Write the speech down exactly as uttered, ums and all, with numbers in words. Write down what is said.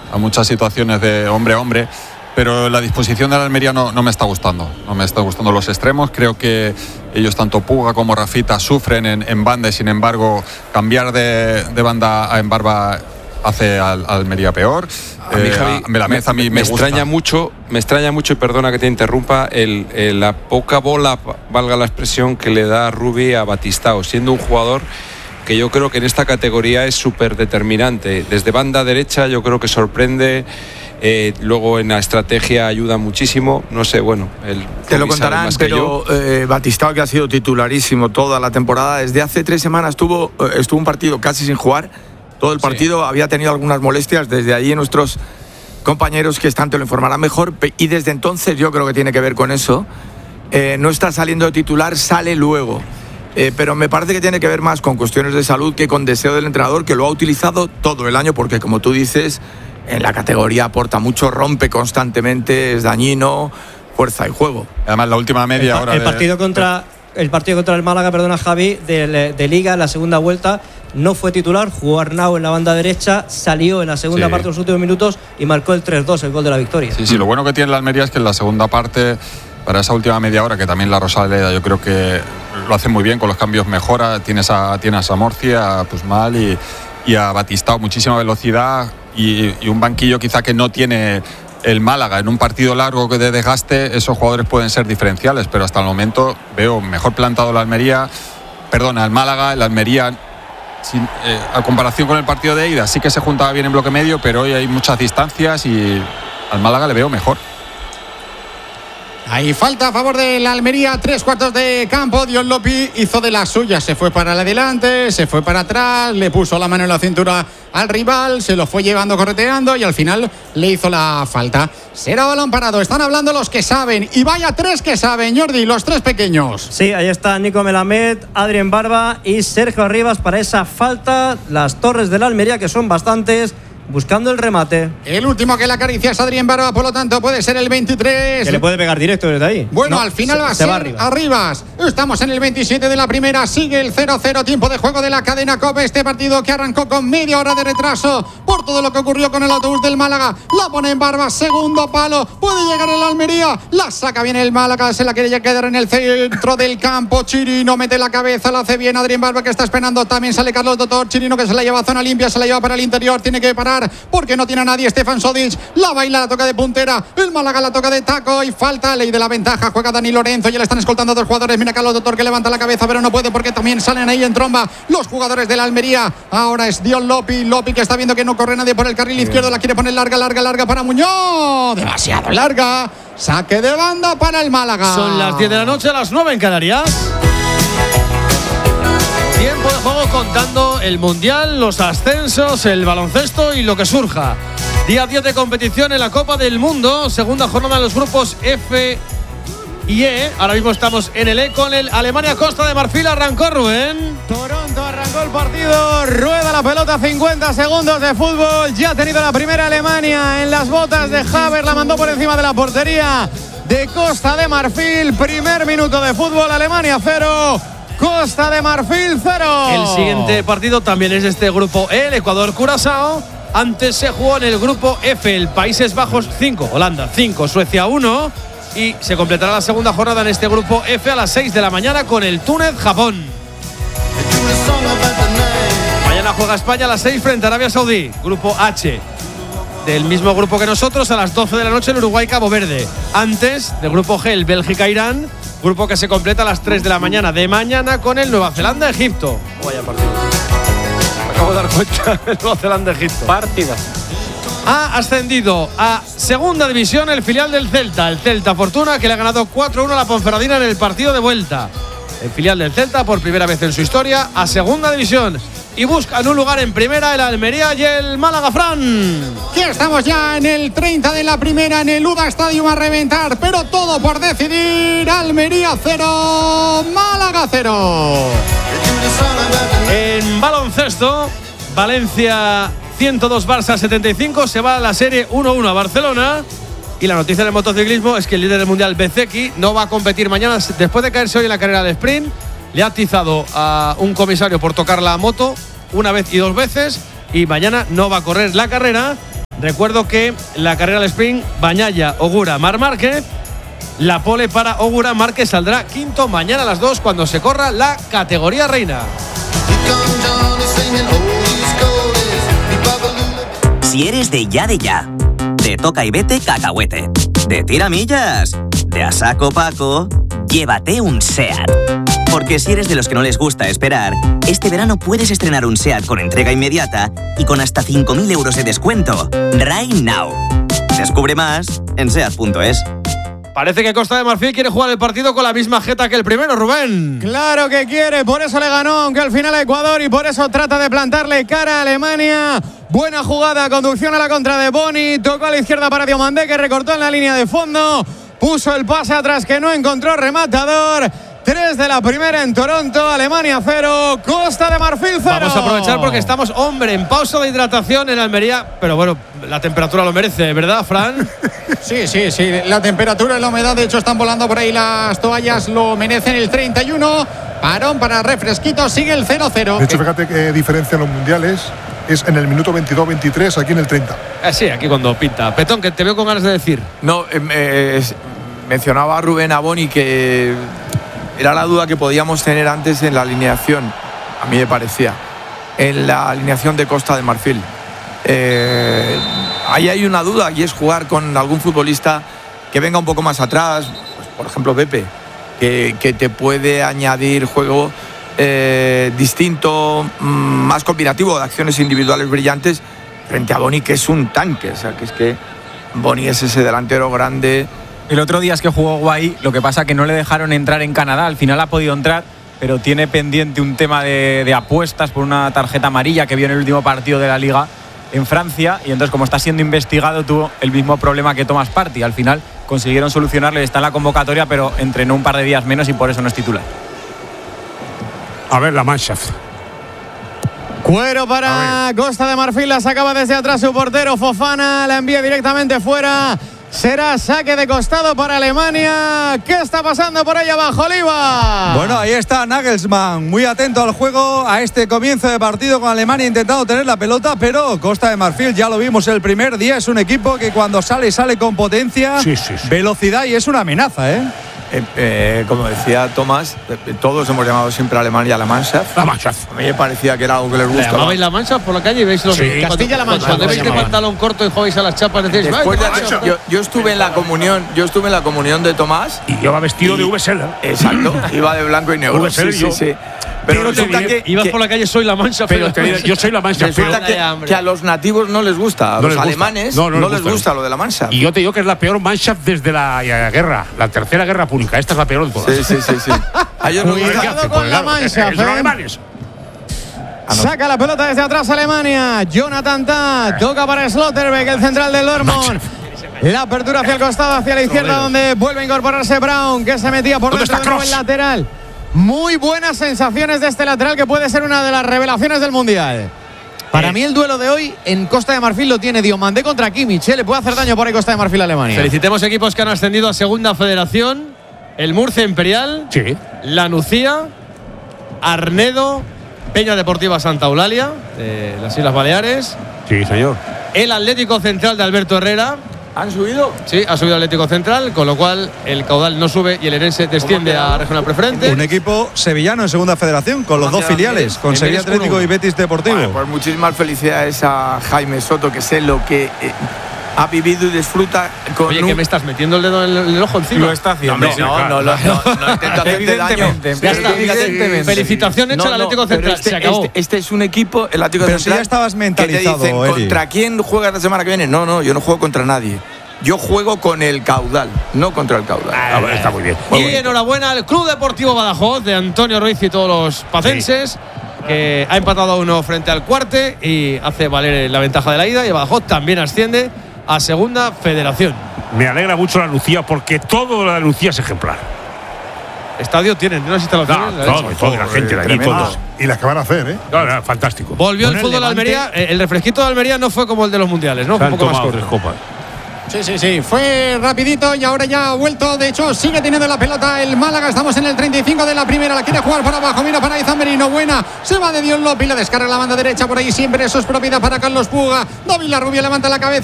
a muchas situaciones de hombre a hombre, pero la disposición de la Almería no, no me está gustando, no me está gustando los extremos. Creo que ellos, tanto Puga como Rafita, sufren en, en banda y sin embargo cambiar de, de banda a en Barba hace al, a Almería peor. A mí, Javi, eh, a, me, a mí me, me gusta. extraña mucho, me extraña mucho, y perdona que te interrumpa, el, el, la poca bola, valga la expresión, que le da Rubi a Batistao, siendo un jugador que yo creo que en esta categoría es súper determinante. Desde banda derecha yo creo que sorprende, eh, luego en la estrategia ayuda muchísimo, no sé, bueno. El Te lo contarán, pero eh, Batistao, que ha sido titularísimo toda la temporada, desde hace tres semanas estuvo, eh, estuvo un partido casi sin jugar. Todo el partido, sí. Había tenido algunas molestias. Desde allí nuestros compañeros que están te lo informarán mejor, y desde entonces yo creo que tiene que ver con eso. Eh, no está saliendo de titular, sale luego. Eh, pero me parece que tiene que ver más con cuestiones de salud que con deseo del entrenador, que lo ha utilizado todo el año, porque como tú dices, en la categoría aporta mucho, rompe constantemente, es dañino, fuerza y juego. Además, la última media el, hora el de... partido contra el partido contra el Málaga, perdona Javi, de, de Liga, en la segunda vuelta, no fue titular, jugó Arnau en la banda derecha, salió en la segunda sí. parte de los últimos minutos y marcó el tres dos, el gol de la victoria. Sí, sí, lo bueno que tiene la Almería es que en la segunda parte, para esa última media hora, que también la Rosaleda yo creo que lo hace muy bien, con los cambios mejora, tienes a, tienes a Murcia, a Pusmal y, y a Batistao, muchísima velocidad y, y un banquillo quizá que no tiene el Málaga. En un partido largo de desgaste esos jugadores pueden ser diferenciales, pero hasta el momento veo mejor plantado la Almería, perdona, el Málaga, la Almería. Sin, eh, a comparación con el partido de ida, sí que se juntaba bien en bloque medio, pero hoy hay muchas distancias y al Málaga le veo mejor. Ahí falta a favor de la Almería, tres cuartos de campo. Dion Lopi hizo de las suyas, se fue para adelante, se fue para atrás, le puso la mano en la cintura al rival, se lo fue llevando correteando y al final le hizo la falta. Será balón parado, están hablando los que saben, y vaya tres que saben, Jordi, los tres pequeños. Sí, ahí está Nico Melamed, Adrien Barba y Sergio Arribas para esa falta. Las torres de la Almería, que son bastantes, buscando el remate. El último que la acaricia es Adrien Barba, por lo tanto puede ser el veintitrés. Que le puede pegar directo desde ahí. Bueno, no, al final se, va a se ser va Arribas. Arribas. Estamos en el veintisiete de la primera, sigue el cero cero, tiempo de juego de la cadena COPE. Este partido que arrancó con media hora de retraso por todo lo que ocurrió con el autobús del Málaga. La pone en Barba, segundo palo, puede llegar el Almería, la saca bien el Málaga, se la quiere quedar en el centro del campo. Chirino mete la cabeza, la hace bien Adrien Barba, que está esperando. También sale Carlos Doctor. Chirino, que se la lleva a zona limpia, se la lleva para el interior, tiene que parar porque no tiene a nadie. Stefan Sodic la baila, la toca de puntera, el Málaga la toca de taco y falta. Ley de la ventaja, juega Dani Lorenzo, ya le están escoltando a dos jugadores. Mira Carlos Doctor, que levanta la cabeza, pero no puede porque también salen ahí en tromba los jugadores de la Almería. Ahora es Dion Lopi, Lopi que está viendo que no corre nadie por el carril izquierdo, la quiere poner larga, larga, larga para Muñoz, demasiado larga, saque de banda para el Málaga. Son las diez de la noche, a las nueve en Canarias. Tiempo de juego contando el Mundial, los ascensos, el baloncesto y lo que surja. Día diez de competición en la Copa del Mundo, segunda jornada de los grupos F y E. Ahora mismo estamos en el E con el Alemania-Costa de Marfil. Arrancó Rubén. Toronto arrancó el partido, rueda la pelota, cincuenta segundos de fútbol. Ya ha tenido la primera Alemania en las botas de Haver, la mandó por encima de la portería de Costa de Marfil. Primer minuto de fútbol, Alemania cero, Costa de Marfil cero. El siguiente partido también es de este grupo E, el Ecuador-Curazao. Antes se jugó en el grupo F, el Países Bajos cinco, Holanda cinco, Suecia uno. Y se completará la segunda jornada en este grupo F a las seis de la mañana con el Túnez-Japón. Mañana juega España a las seis frente a Arabia Saudí. Grupo H, del mismo grupo que nosotros, a las doce de la noche el Uruguay-Cabo Verde. Antes del grupo G, el Bélgica-Irán. Grupo que se completa a las tres de la mañana de mañana con el Nueva Zelanda-Egipto. Vaya partido. Me acabo de dar cuenta del Nueva Zelanda-Egipto. Partida. Ha ascendido a segunda división el filial del Celta, el Celta Fortuna, que le ha ganado cuatro uno a la Ponferradina en el partido de vuelta. El filial del Celta, por primera vez en su historia, a segunda división. Y buscan un lugar en primera el Almería y el Málaga. Fran. Aquí estamos ya en el treinta de la primera, en el U D A Stadium a reventar, pero todo por decidir. Almería cero, Málaga cero. En baloncesto, Valencia ciento dos, Barça setenta y cinco, se va a la serie uno uno a Barcelona. Y la noticia del motociclismo es que el líder del mundial, Bezeki, no va a competir mañana después de caerse hoy en la carrera de sprint. Le ha atizado a un comisario por tocar la moto una vez y dos veces y mañana no va a correr la carrera. Recuerdo que la carrera del sprint, Bañaya, Ogura, Marc Márquez. La pole para Ogura, Márquez saldrá quinto mañana a las dos cuando se corra la categoría reina. Si eres de ya de ya, de toca y vete cacahuete, de tiramillas, de a saco Paco, llévate un SEAT. Porque si eres de los que no les gusta esperar, este verano puedes estrenar un SEAT con entrega inmediata y con hasta cinco mil euros de descuento. Right now. Descubre más en seat punto es. Parece que Costa de Marfil quiere jugar el partido con la misma jeta que el primero, Rubén. Claro que quiere, por eso le ganó, aunque al final a Ecuador, y por eso trata de plantarle cara a Alemania. Buena jugada, conducción a la contra de Boni, tocó a la izquierda para Diomandé, que recortó en la línea de fondo, puso el pase atrás que no encontró rematador. Tres de la primera en Toronto, Alemania cero, Costa de Marfil cero. Vamos a aprovechar porque estamos, hombre, en pausa de hidratación en Almería, pero bueno, la temperatura lo merece, ¿verdad, Fran? Sí, sí, sí, la temperatura y la humedad, de hecho están volando por ahí las toallas, lo merecen. El treinta y uno, parón para refresquito, sigue el cero cero. De hecho, fíjate qué diferencia en los mundiales es en el minuto veintidós veintitrés, aquí en el treinta. Eh, sí, aquí cuando pinta. Petón, que te veo con ganas de decir. No, eh, eh, mencionaba Rubén a Boni que era la duda que podíamos tener antes en la alineación, a mí me parecía, en la alineación de Costa de Marfil. Eh, ahí hay una duda y es jugar con algún futbolista que venga un poco más atrás, pues, por ejemplo Pepe, que, que te puede añadir juego eh, distinto, más combinativo, de acciones individuales brillantes, frente a Boni, que es un tanque. O sea, que es que Boni es ese delantero grande. El otro día es que jugó guay, lo que pasa que no le dejaron entrar en Canadá, al final ha podido entrar, pero tiene pendiente un tema de, de apuestas por una tarjeta amarilla que vio en el último partido de la Liga en Francia, y entonces como está siendo investigado tuvo el mismo problema que Thomas Partey. Al final consiguieron solucionarlo y está en la convocatoria, pero entrenó un par de días menos y por eso no es titular. A ver la Mannschaft. Cuero para Costa de Marfil, la sacaba desde atrás su portero Fofana, la envía directamente fuera. Será saque de costado para Alemania. ¿Qué está pasando por ahí abajo, Oliva? Bueno, ahí está Nagelsmann, muy atento al juego, a este comienzo de partido con Alemania, intentando tener la pelota, pero Costa de Marfil, ya lo vimos el primer día, es un equipo que cuando sale, sale con potencia, sí, sí, sí. velocidad, y es una amenaza, ¿eh? Eh, eh, como decía Tomás, eh, todos hemos llamado siempre a Alemania la Mannschaft. La Mannschaft. A mí me parecía que era algo que les gustaba. ¿Llamabais la Mannschaft por la calle y veis los sí. Castilla-La Mancha? Cuando veis que pantalón corto y jugáis a las chapas, decís, Después de, yo, yo estuve en la comunión, yo estuve en la comunión de Tomás. Y yo iba vestido y, de V Seller. Exacto, iba de blanco y negro. V Seller, sí, yo, sí, sí. Pero resulta que, ibas que, por la calle, soy la Mannschaft. Pero te digo, yo soy la Mannschaft. Resulta que, que a los nativos no les gusta, a no los les alemanes gusta. No, no, no les les gusta, gusta lo de la Mannschaft. Y yo te digo que es la peor Mannschaft desde la, la guerra, la tercera guerra pública. Esta es la peor de todas. Sí, sí, sí, sí. A ellos nos gusta. Cuidado con la Mannschaft, Los alemanes. Saca la pelota desde atrás Alemania. Jonathan Tah toca para Slotterbeck, el central del Dortmund. La apertura hacia el costado, hacia la izquierda, donde vuelve a incorporarse Brown, que se metía por dentro de nuevo el lateral. Muy buenas sensaciones de este lateral, que puede ser una de las revelaciones del Mundial. Para eh. mí el duelo de hoy en Costa de Marfil lo tiene Diomandé contra Kimmich, ¿eh? Le puede hacer daño por ahí Costa de Marfil a Alemania. Felicitemos equipos que han ascendido a Segunda Federación: el Murcia Imperial, sí. la Nucía, Arnedo, Peña Deportiva Santa Eulalia, de las Islas Baleares. Sí, señor. El Atlético Central de Alberto Herrera. ¿Han subido? Sí, ha subido Atlético Central, con lo cual el caudal no sube y el Herense desciende a Regional Preferente. Un equipo sevillano en Segunda Federación, con los dos filiales, con Sevilla Atlético y Betis Deportivo. Bueno, pues muchísimas felicidades a Jaime Soto, que sé lo que eh, ha vivido y disfruta con. Oye, un... que me estás metiendo el dedo en el, en el ojo encima. Lo está haciendo. No, no, no, no, no, no intento hacerte daño. Ya está. Felicitación hecha al Atlético Central. Este, se acabó. Este, este es un equipo, el Atlético pero Central. Si ya estabas mentalizado, que te dicen, Eli. ¿contra quién juegas la semana que viene? No, no, yo no juego contra nadie. Yo juego con el caudal, no contra el caudal. Ah, bueno, está muy bien. Muy y bonito. Enhorabuena al Club Deportivo Badajoz de Antonio Ruiz y todos los pacenses, sí. que ha empatado a uno frente al Cuarte y hace valer la ventaja de la ida. Y Badajoz también asciende a Segunda Federación. Me alegra mucho la Lucía, porque todo la Lucía es ejemplar. Estadio tienen unas instalaciones. No, todo, toda la gente de allí, todos. Y las que van a hacer, ¿eh? No, no, fantástico. Volvió el fútbol de Almería. El refresquito de Almería no fue como el de los mundiales, ¿no? Fue un poco más corto. Sí, sí, sí, fue rapidito y ahora ya ha vuelto. De hecho, sigue teniendo la pelota el Málaga. Estamos en el treinta y cinco de la primera. La quiere jugar para abajo. Mira para Izan Merino. Buena. Se va de Dion López. La descarga la banda derecha por ahí. Siempre eso es propiedad para Carlos Puga. David Larrubia levanta la cabeza.